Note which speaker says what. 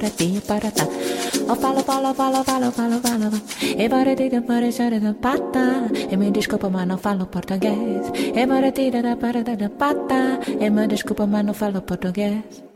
Speaker 1: paratá. Eu falo, e baratida para chora da pata. E me desculpa, mas não falo português. E baratida da parada da pata. E me desculpa, mas não falo português.